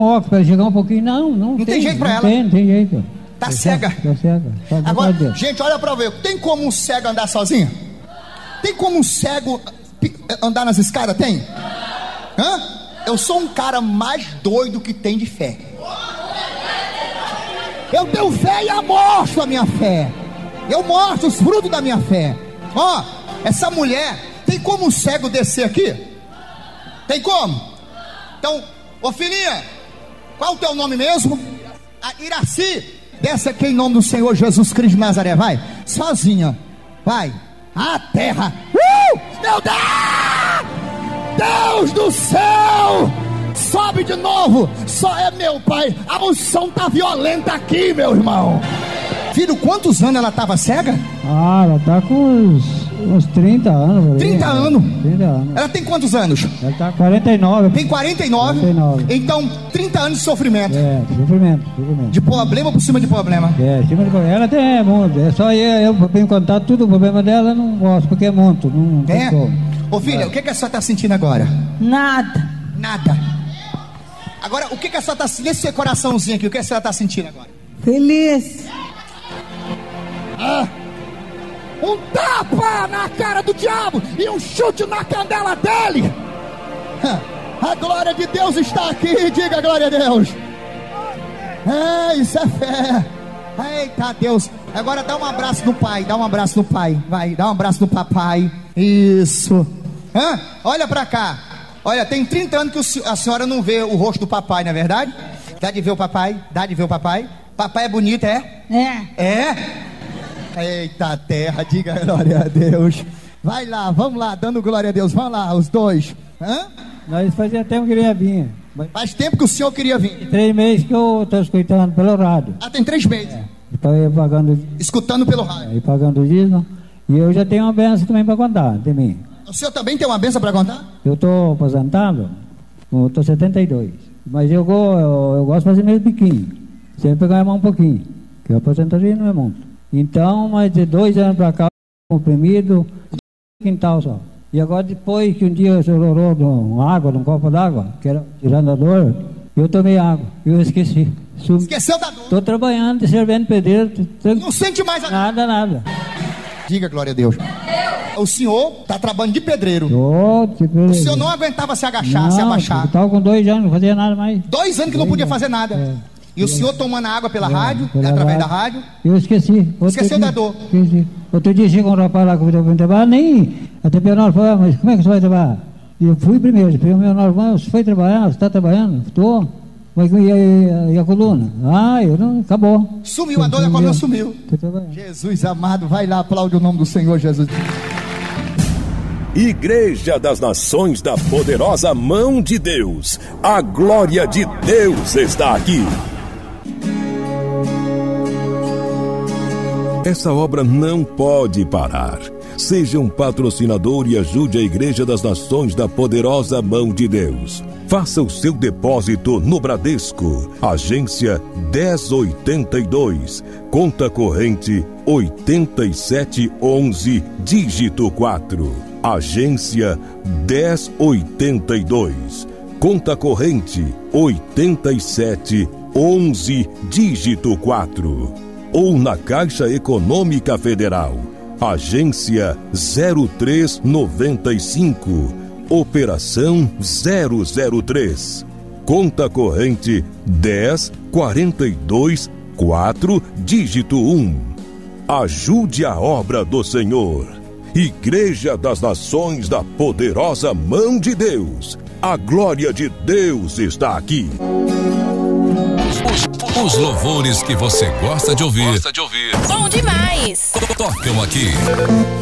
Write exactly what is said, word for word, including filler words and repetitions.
Ó, para chegar um pouquinho, não, não, não tem, tem jeito pra não ela. Tem, não tem jeito. Tá eu cega. Tá cega. Tá Agora, gente, olha pra ver. Tem como um cego andar sozinho? Tem como um cego andar nas escadas? Tem? Hã? Eu sou um cara mais doido que tem de fé. Eu tenho fé e eu mostro a minha fé. Eu mostro os frutos da minha fé. Ó, essa mulher, tem como um cego descer aqui? Tem como? Então, ô filhinha, qual o teu nome mesmo? A Iraci, desce aqui em nome do Senhor Jesus Cristo de Nazaré, vai, sozinha, vai, a terra, uh, meu Deus, Deus do céu, sobe de novo, só é meu pai, a unção tá violenta aqui, meu irmão. Filho, quantos anos ela estava cega? Ah, ela tá com uns, uns trinta anos. trinta anos? trinta anos. Ela tem quantos anos? Ela tá com quarenta e nove. Tem quarenta e nove? quarenta e nove. Então, trinta anos de sofrimento. É, sofrimento, sofrimento. De problema por cima de problema. É, cima de problema. Ela tem é, muito. É só eu, eu tenho contato, tudo o problema dela, eu não gosto, porque é muito. Não, não é? como. Ô filha, é. o que, que a senhora tá sentindo agora? Nada. Nada. Agora, o que, que a senhora tá sentindo? Nesse seu coraçãozinho aqui, o que a senhora tá sentindo agora? Feliz. Ah, um tapa na cara do diabo e um chute na candela dele. A glória de Deus está aqui, diga a glória a Deus. É, isso é fé. Eita Deus. Agora dá um abraço no pai, dá um abraço no pai. Vai, dá um abraço no papai. Isso. Hã? Olha pra cá. Olha, tem trinta anos que a senhora não vê o rosto do papai, não é verdade? Dá de ver o papai? Dá de ver o papai? Papai é bonito, é? É. É? Eita terra, diga glória a Deus. Vai lá, vamos lá, dando glória a Deus. Vamos lá, os dois. Hã? Nós fazia tempo que eu queria vir. Faz tempo que o senhor queria vir. Tem três meses que eu estou escutando pelo rádio. Ah, tem três meses. É. Eu pagando, escutando pelo rádio. É, e pagando o dízimo. E eu já tenho uma benção também para contar de mim. O senhor também tem uma benção para contar? Eu estou aposentado, eu estou setenta e dois. Mas eu, eu, eu gosto de fazer meio biquinho. Sempre ganhar um pouquinho. Porque a aposentadoria não é muito. Então, mas de dois anos para cá, comprimido, quintal só. E agora, depois que um dia o senhor orou de uma água, de um copo d'água, que era tirando a dor, eu tomei água, eu esqueci. Sum... Esqueceu da dor? Estou trabalhando, servendo pedreiro. Tô... Não sente mais a... Nada, nada. Diga glória a Deus. O senhor está trabalhando de pedreiro. Tô, de pedreiro. O senhor não aguentava se agachar, não, se abaixar. Estava com dois anos, não fazia nada mais. Dois anos que não podia fazer nada. É. E o senhor tomando água pela é, rádio, através rádio. da rádio? Eu esqueci. Outro Esqueceu dia, da dor? Esqueci. Outro dia chegou um rapaz lá que eu fui trabalhar, nem até o menor falou, mas como é que você vai trabalhar? E eu fui primeiro, o meu irmão, você foi trabalhar, você está trabalhando? Estou. Mas e a, e a coluna? Ah, eu não, acabou. Sumiu, a dor da coluna sumiu. Jesus amado, vai lá, aplaude o nome do Senhor Jesus. Igreja das Nações da Poderosa Mão de Deus. A glória de Deus está aqui. Essa obra não pode parar. Seja um patrocinador e ajude a Igreja das Nações da Poderosa Mão de Deus. Faça o seu depósito no Bradesco, agência dez oitenta e dois, conta corrente oitenta e sete onze, dígito quatro. Agência dez oitenta e dois, conta corrente oitenta e sete onze, dígito quatro. Ou na Caixa Econômica Federal, agência zero três noventa e cinco, operação zero zero três, conta corrente dez quarenta e dois quatro, dígito um. Ajude a obra do Senhor. Igreja das Nações da Poderosa Mão de Deus. A glória de Deus está aqui. Os louvores que você gosta de ouvir. Gosta de ouvir. Bom demais. Tocam aqui.